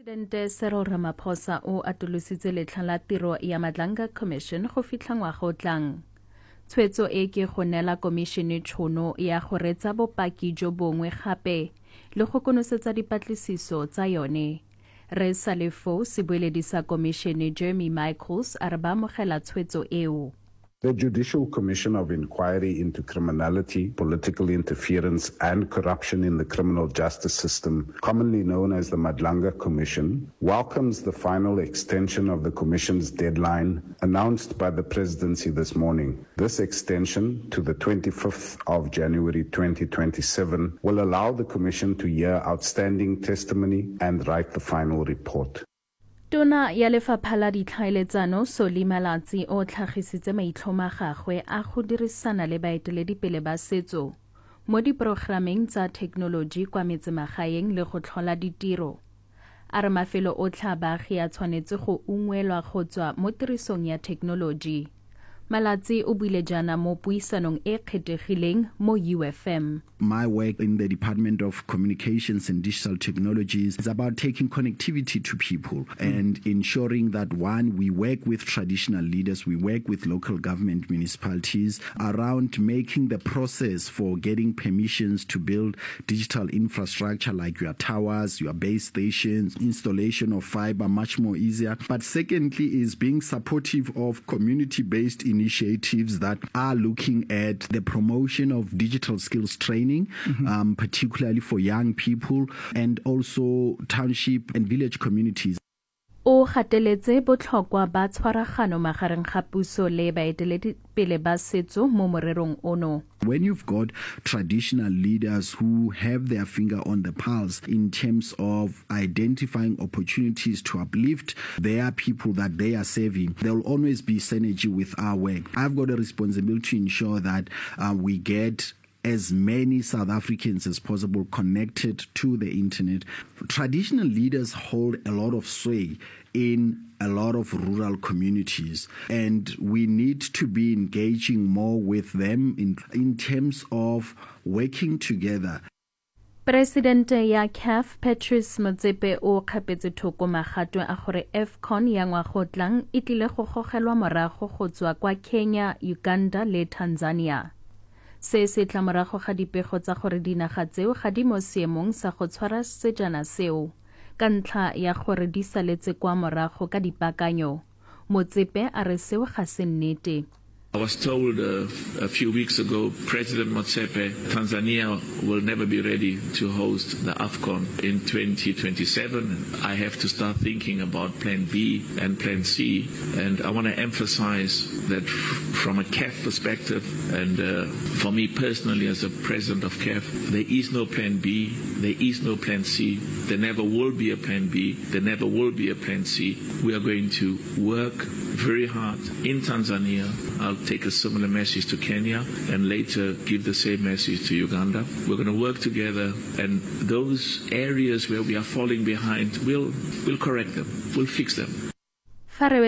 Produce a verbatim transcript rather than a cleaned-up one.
Presidente Cyril Ramaphosa o atolositse letlha la tiro ya Madlanga Commission go fitlha ngwaga o tlang. Tshwetso e ke go neela komishene tšhono ya go retsa bopaki jo bongwe gape le go konosetsa dipatlisiso tsa yone. Re sa le foo sebueledi sa komishene Jeremy Michaels a re ba amogela tshwetso eo. The Judicial Commission of Inquiry into Criminality, Political Interference and Corruption in the Criminal Justice System, commonly known as the Madlanga Commission, welcomes the final extension of the Commission's deadline announced by the Presidency this morning. This extension to the twenty-fifth of January twenty twenty-seven will allow the Commission to hear outstanding testimony and write the final report. Tona ya Lefapha la Ditlhaeletsano Solly Malatsi o tlhagisitse maitlhomo a gagwe a go dirisana le baeteledipele ba setso mo diprogrameng tsa thekenoloji kwa metsemagaeng le go tlhola ditiro. A re mafelo otlhe a baagi a tshwanetse go ungwelwa go tswa mo tirisong ya thekenoloji. Malatsi o buile jana mo puisanong e kgethegileng mo U F M. My work in the Department of Communications and Digital Technologies is about taking connectivity to people and ensuring that, one, we work with traditional leaders, we work with local government municipalities around making the process for getting permissions to build digital infrastructure like your towers, your base stations, installation of fiber much more easier. But secondly is being supportive of community-based initiatives that are looking at the promotion of digital skills training, mm-hmm. um, particularly for young people and also township and village communities. O gateletse botlhokwa ba tshwaragano magareng ga puso le baeteledipele ba setso mo morerong ono. When you've got traditional leaders who have their finger on the pulse in terms of identifying opportunities to uplift their people that they are serving, there will always be synergy with our work. I've got a responsibility to ensure that uh, we get as many South Africans as possible connected to the internet. Traditional leaders hold a lot of sway in a lot of rural communities, and we need to be engaging more with them in, in terms of working together. Presidente ya C A F Patrice Motsepe o kgapetse thoko magato a gore AFCON ya ngwagotlang e tlile go gogelwa morago go tswa kwa Kenya, Uganda le Tanzania. Se se tla morago ga dipego tsa gore dinaga tseo ga di mo seemong sa go tshwara sejana seo ka ntlha ya gore di saletse kwa morago ka dipakanyo. Motsepe a re seo ga se nnete. I was told uh, a few weeks ago, President Motsepe, Tanzania will never be ready to host the AFCON in twenty twenty-seven. I have to start thinking about Plan B and Plan C. And I want to emphasize that from a C A F perspective, and uh, for me personally as a president of C A F, there is no Plan B, there is no Plan C. There never will be a Plan B, there never will be a Plan C. We are going to work very hard in Tanzania. I'll take a similar message to Kenya and later give the same message to Uganda. We're going to work together, and those areas where we are falling behind, we'll, we'll correct them, we'll fix them.